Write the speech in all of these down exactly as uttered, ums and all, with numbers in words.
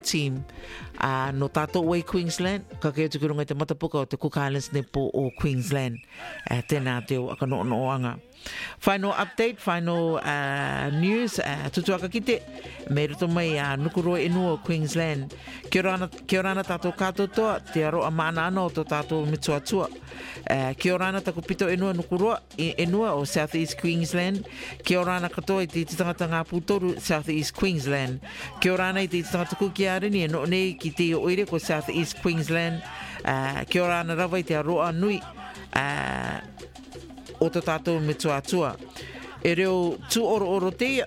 team uh, no tātou wai Queensland, ka keo te kurunga te matapuka o te Cook Islands ne po o Queensland. Uh, tēnā te o aka no no anga. Final update, final uh, news, uh, tutu aka kite, me roto mai a uh, Nukuroa Inua o Queensland. Kia ora ana, kia ora ana tātou kātotoa, te aroa maana ana o tō tātou mituatua. Uh, kia ora ana taku pito Inua Nukuroa Inua o South East Queensland. Kia ora ana katoa i te tangata ngā pūtoru South East Queensland. Kia ora ana i te tangata kuki arini e no nei ki te oire ko South East Queensland. Uh, kia ora ana rawa i te aroa nui. Uh, o to tātou me tuatua. E reo tū oro oro te,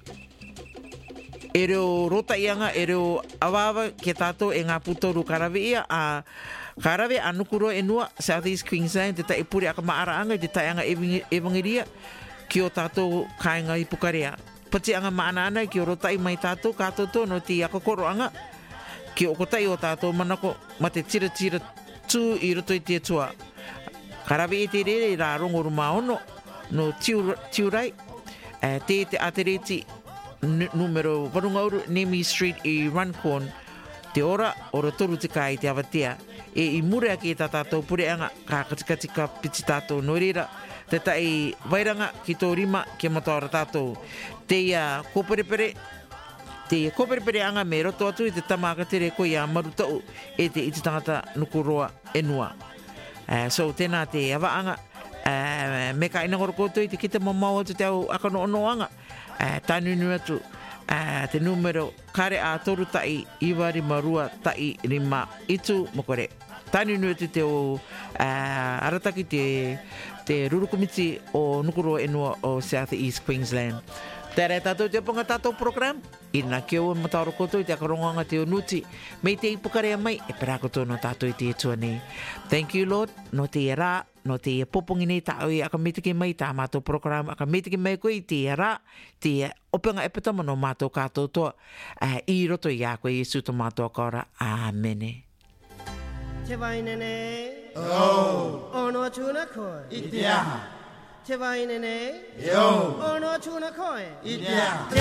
e reo rota ianga, e reo awawa ke tātou e ngā putoru karawe ia, a karawe a Nukuroa Inua, South East Queensland, te tai puri aka maaraanga, te tai anga ewangiria, ki o tātou kāinga i Pukarea. Pati anga maana ana, ki o rota i mai tātou, kātoto no te akokoro anga, ki o kotai o tātou manako, ma te tira tira tū i roto i te tua. Karawe e te rere i rā rongoru maono no Tiurai, uh, te te atereti numero Warungauru, Nemi Street i Runcorn, te ora, ora toru te kai te awatea. E i murea ki tā tātou pureanga, ka katikatika piti tātou noirera, te tai wairanga ki tō rima ki mataora tātou. Te ia uh, kōperepere, te kōperepere anga me roto atu i te tamaka tere ko ia marutau e te iti tangata Nukuroa Inua. Uh, so tēnā te awaanga uh, me ka ina ngoro koutou i te kita mamau atu te au akano onoanga uh, tānunu atu uh, te numero kare a toru tai iwari marua tai rima itu mokore tānunu atu te o uh, arataki te, te rurukumiti o Nukuroa Inua o South East Queensland. Tere tātou te ponga tātou program, ina keo e mataoro koutou i te akarongoanga te onuti, mei te ipukarea mai, e pera koutou no tātou i te etua nei. Thank you, Lord, no te e rā, no te e popongi nei tāo i aka metike mai tā mātou program, aka metike mai koe i te e rā, te e openga epitama no mātou kātou toa, uh, i roto i a koe Iesu to mātou kaora. Āmene. Te wainene, oh, ono tūna koe, i te aha. Te wainene, yo, ono tūna koe, i te aha.